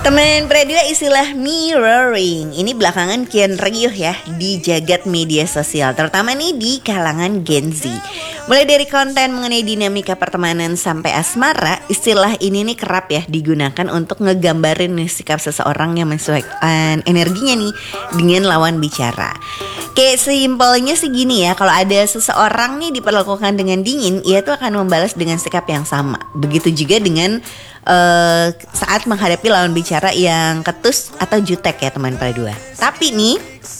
Teman pradua, istilah mirroring ini belakangan kian riuh ya di jagat media sosial, terutama nih di kalangan Gen Z. Mulai dari konten mengenai dinamika pertemanan sampai asmara, istilah ini nih kerap ya digunakan untuk ngegambarin nih sikap seseorang yang menyesuaikan energinya nih dengan lawan bicara. Kayak simpelnya sih gini ya, kalau ada seseorang nih diperlakukan dengan dingin, ia tuh akan membalas dengan sikap yang sama. Begitu juga dengan saat menghadapi lawan bicara yang ketus atau jutek ya teman pradua. Tapi nih,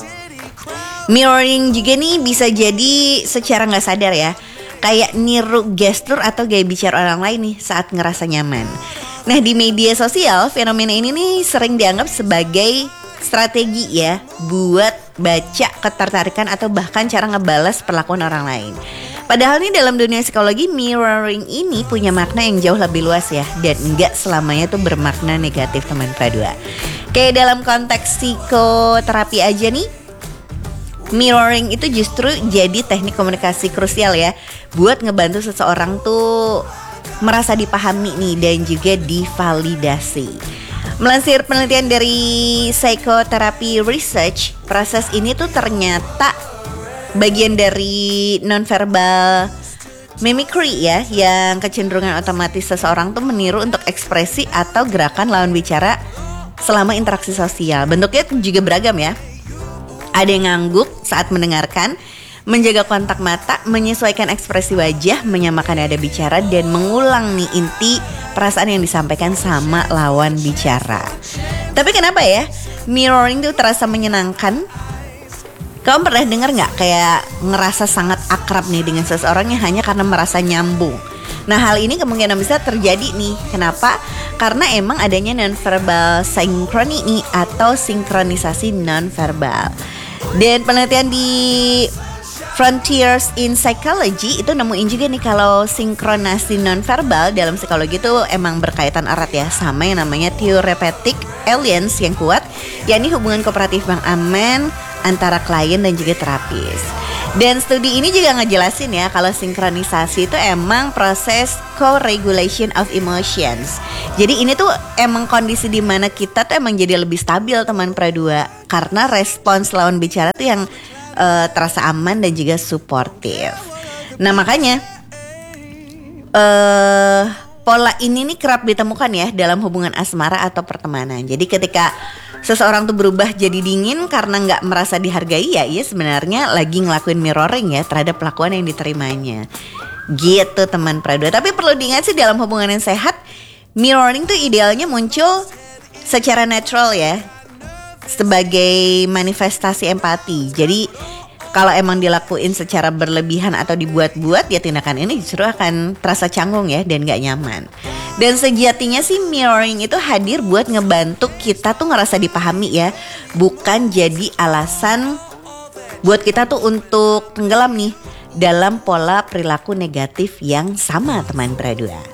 mirroring juga nih bisa jadi secara gak sadar ya, kayak niru gestur atau gaya bicara orang lain nih saat ngerasa nyaman. Nah, di media sosial fenomena ini nih sering dianggap sebagai strategi ya buat baca ketertarikan atau bahkan cara ngebalas perlakuan orang lain. Padahal nih dalam dunia psikologi, mirroring ini punya makna yang jauh lebih luas ya, dan enggak selamanya tuh bermakna negatif teman pradua. Kayak dalam konteks psikoterapi aja nih, mirroring itu justru jadi teknik komunikasi krusial ya buat ngebantu seseorang tuh merasa dipahami nih dan juga divalidasi. Melansir penelitian dari Psychotherapy Research, proses ini tuh ternyata bagian dari nonverbal mimicry ya, yang kecenderungan otomatis seseorang tuh meniru untuk ekspresi atau gerakan lawan bicara selama interaksi sosial. Bentuknya juga beragam ya. Ada yang ngangguk saat mendengarkan, menjaga kontak mata, menyesuaikan ekspresi wajah, menyamakan nada bicara, dan mengulang nih inti perasaan yang disampaikan sama lawan bicara. Tapi kenapa ya mirroring tuh terasa menyenangkan? Kamu pernah dengar gak kayak ngerasa sangat akrab nih dengan seseorang yang hanya karena merasa nyambung? Nah, hal ini kemungkinan bisa terjadi nih. Kenapa? Karena emang adanya nonverbal synchrony nih atau sinkronisasi nonverbal. Dan penelitian di Frontiers in Psychology itu nemuin juga nih kalau sinkronasi nonverbal dalam psikologi itu emang berkaitan erat ya sama yang namanya therapeutic alliance yang kuat, yakni hubungan kooperatif yang aman antara klien dan juga terapis. Dan studi ini juga ngejelasin ya kalau sinkronisasi itu emang proses co-regulation of emotions. Jadi ini tuh emang kondisi di mana kita tuh emang jadi lebih stabil teman pradua, karena respons lawan bicara tuh yang terasa aman dan juga suportif. Nah, makanya pola ini nih kerap ditemukan ya dalam hubungan asmara atau pertemanan. Jadi ketika seseorang tuh berubah jadi dingin karena gak merasa dihargai, ya ia sebenarnya lagi ngelakuin mirroring ya terhadap perlakuan yang diterimanya. Gitu teman pradua. Tapi perlu diingat sih, dalam hubungan yang sehat, mirroring tuh idealnya muncul secara natural ya, sebagai manifestasi empati. Jadi kalau emang dilakuin secara berlebihan atau dibuat-buat, ya tindakan ini justru akan terasa canggung ya dan gak nyaman. Dan sejatinya sih mirroring itu hadir buat ngebantu kita tuh ngerasa dipahami ya, bukan jadi alasan buat kita tuh untuk tenggelam nih dalam pola perilaku negatif yang sama teman pradua.